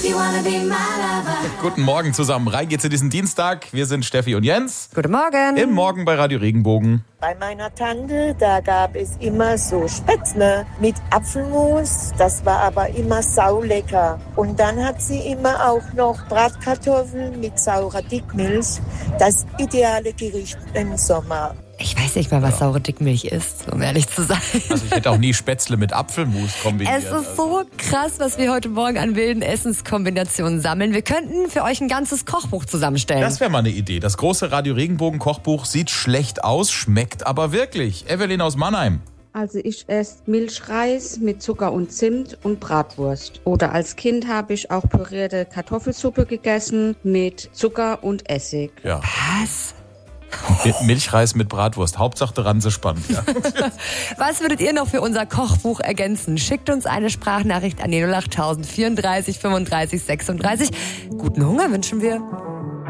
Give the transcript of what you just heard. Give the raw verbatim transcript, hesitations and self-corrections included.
if you wanna be my lover. Guten Morgen zusammen. Rein geht's in diesen Dienstag. Wir sind Steffi und Jens. Guten Morgen. Im Morgen bei Radio Regenbogen. Bei meiner Tante, da gab es immer so Spätzle mit Apfelmus. Das war aber immer saulecker. Und dann hat sie immer auch noch Bratkartoffeln mit saurer Dickmilch. Das ideale Gericht im Sommer. Ich weiß nicht mal, was saure Dickmilch ist, um ehrlich zu sein. Also ich hätte auch nie Spätzle mit Apfelmus kombiniert. Es ist so krass, was wir heute Morgen an wilden Essenskombinationen sammeln. Wir könnten für euch ein ganzes Kochbuch zusammenstellen. Das wäre mal eine Idee. Das große Radio Regenbogen Kochbuch sieht schlecht aus, schmeckt aber wirklich. Evelyn aus Mannheim. Also ich esse Milchreis mit Zucker und Zimt und Bratwurst. Oder als Kind habe ich auch pürierte Kartoffelsuppe gegessen mit Zucker und Essig. Ja. Was? Milchreis mit Bratwurst. Hauptsache Ranse spannend. Ja. Was würdet ihr noch für unser Kochbuch ergänzen? Schickt uns eine Sprachnachricht an die null acht tausend vierunddreißig fünfunddreißig sechsunddreißig. Guten Hunger wünschen wir.